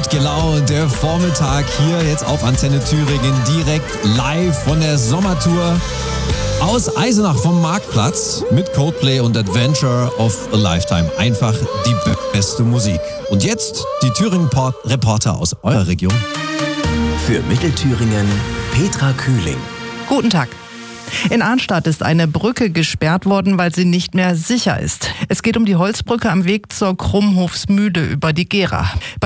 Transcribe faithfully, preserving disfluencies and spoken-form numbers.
gut gelaunt, der Vormittag hier jetzt auf Antenne Thüringen, direkt live von der Sommertour aus Eisenach vom Marktplatz mit Coldplay und Adventure of a Lifetime. Einfach die beste Musik. Und jetzt die Thüringen-Reporter aus eurer Region. Für Mittelthüringen Petra Kühling. Guten Tag. In Arnstadt ist eine Brücke gesperrt worden, weil sie nicht mehr sicher ist. Es geht um die Holzbrücke am Weg zur Krummhofsmühle über die Gera.